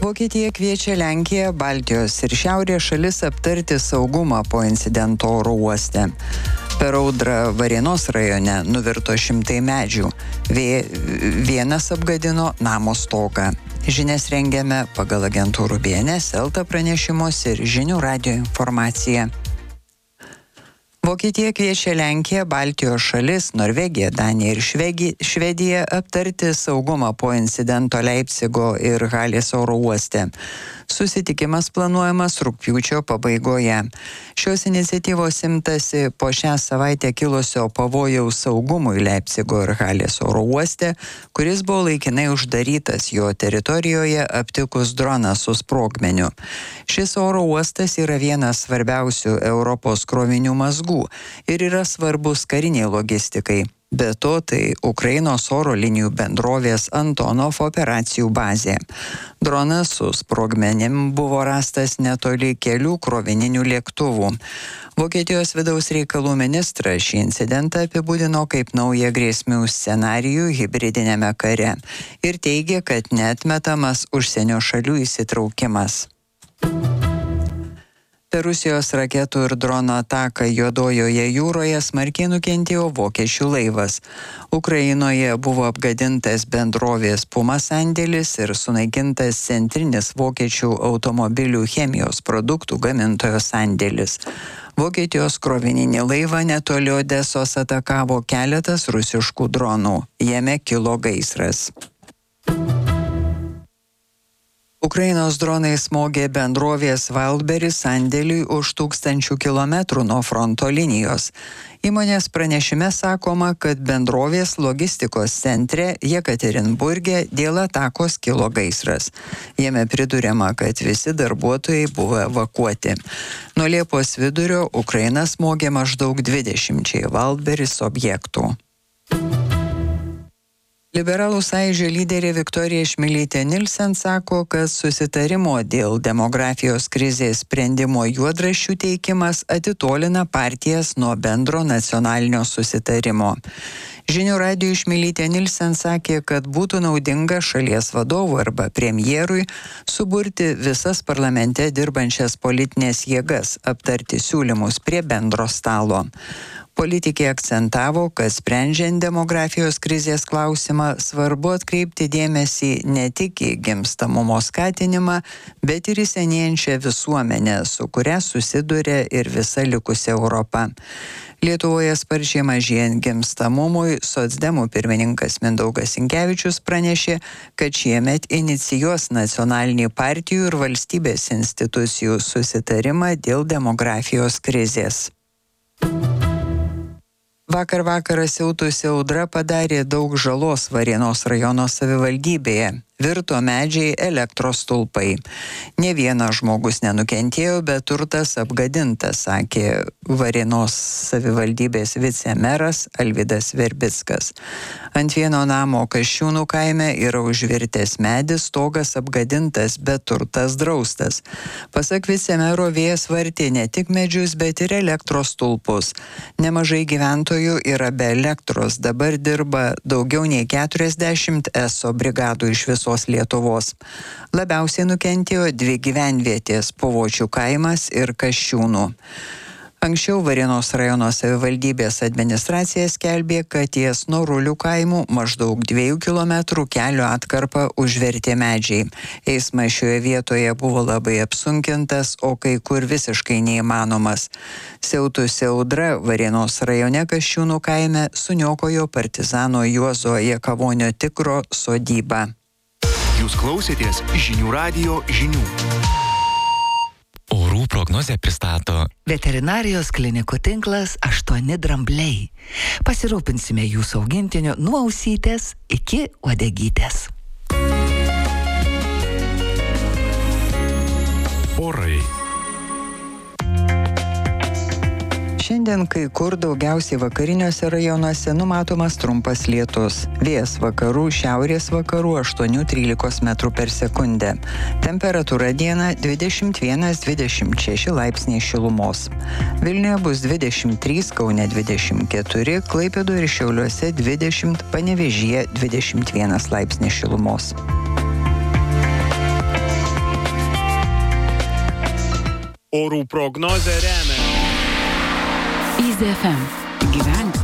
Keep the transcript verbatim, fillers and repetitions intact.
Vokietija kviečia Lenkiją, Baltijos ir Šiaurės šalis aptarti saugumą po incidento oro uoste. Per audrą Varėnos rajone nuvirto šimtai medžių. Vienas apgadino namo stogą. Žinias rengiame pagal agentūrų B N S, Elta pranešimus ir žinių radijo informaciją. Vokietija kviečia Lenkiją, Baltijos šalis, Norvegiją, Daniją ir Švediją aptarti saugumą po incidento Leipcigo ir Halės oro uoste. Susitikimas planuojamas rugpjūčio pabaigoje. Šios iniciatyvos imtasi po šią savaitę kilusio pavojaus saugumui Leipcigo ir Halės oro uoste, kuris buvo laikinai uždarytas jo teritorijoje aptikus droną su sprogmeniu. Šis oro uostas yra vienas svarbiausių Europos krovinių mazgų ir yra svarbus kariniai logistikai. Be to, tai Ukrainos oro linijų bendrovės Antonov operacijų bazė. Dronas su sprogmenim buvo rastas netoli kelių krovininių lėktuvų. Vokietijos vidaus reikalų ministras šį incidentą apibūdino kaip naują grėsmių scenarijų hibridinėme kare ir teigė, kad neatmetamas užsienio šalių įsitraukimas. Per Rusijos raketų ir drono ataką Juodojoje jūroje smarkiai nukentėjo vokiečių laivas. Ukrainoje buvo apgadintas bendrovės Puma sandėlis ir sunaikintas centrinis vokiečių automobilių chemijos produktų gamintojo sandėlis. Vokietijos krovininį laivą netoli Odesos atakavo keletas rusiškų dronų. Jame kilo gaisras. Ukrainos dronai smogė bendrovės Wildberries sandėliui už tūkstančių kilometrų nuo fronto linijos. Įmonės pranešime sakoma, kad bendrovės logistikos centre Jekaterinburge dėl atakos kilo gaisras. Jame priduriama, kad visi darbuotojai buvo evakuoti. Nuo Liepos vidurio Ukraina smogė maždaug dvidešimčiai Wildberries objektų. Liberalų sąjūdžio lyderė Viktorija Čmilytė Nilsen sako, kad susitarimo dėl demografijos krizės sprendimo juodraščių teikimas atitolina partijas nuo bendro nacionalinio susitarimo. Žinių radijui Čmilytė Nilsen sakė, kad būtų naudinga šalies vadovui arba premjerui suburti visas parlamente dirbančias politinės jėgas, aptarti siūlymus prie bendro stalo. Politikė akcentavo, kad sprendžiant demografijos krizės klausimą svarbu atkreipti dėmesį ne tik į gimstamumo skatinimą, bet ir į senėjančią visuomenę, su kuria susiduria ir visa likusi Europa. Lietuvoje sparčiai mažėjant gimstamumui, socdemų pirmininkas Mindaugas Sinkevičius pranešė, kad šiemet inicijuos nacionalinį partijų ir valstybės institucijų susitarimą dėl demografijos krizės. Vakar vakarą siautusi audra padarė daug žalos Varėnos rajono savivaldybėje. Virto medžiai, elektros stulpai. Ne vienas žmogus nenukentėjo, bet turtas apgadintas, sakė Varėnos savivaldybės vicemeras Alvydas Verbickas. Ant vieno namo Kasčiūnų kaime yra užvirtęs medis, stogas apgadintas, bet turtas draustas. Pasak vicemero, vėjas vartė ne tik medžius, bet ir elektros stulpus. Nemažai gyventojų yra be elektros, dabar dirba daugiau nei keturiasdešimt eso brigadų iš viso Lietuvos. Labiausiai nukentėjo dvi gyvenvietės – Puvočių kaimas ir Kasčiūnų. Anksčiau Varėnos rajono savivaldybės administracija skelbė, kad ties Norulių kaimų maždaug dviejų kilometrų kelio atkarpą užvertė medžiai. Eismas šioje vietoje buvo labai apsunkintas, o kai kur visiškai neįmanomas. Siautusi audra Varėnos rajone Kasčiūnų kaime suniokojo partizano Juozo Jakavonio Tikro sodybą. Jūs klausėtės žinių radijo žinių. Orų prognozę pristato Veterinarijos klinikų tinklas aštuoni drambliai. Pasirūpinsime jūsų augintiniu nuo ausytės iki uodegytės. Orai. Šiandien kai kur daugiausiai vakariniuose rajonuose numatomas trumpas lietus. Vėjas vakarų, šiaurės vakarų aštuoni trylika metrų per sekundę. Temperatūra dieną dvidešimt vienas dvidešimt šeši laipsniai šilumos. Vilniuje bus dvidešimt trys, Kaune dvidešimt keturi, Klaipėdoje ir Šiauliuose dvidešimt, Panevėžyje dvidešimt vienas laipsnis šilumos. Orų prognozę remia Easy F M. Gyvenk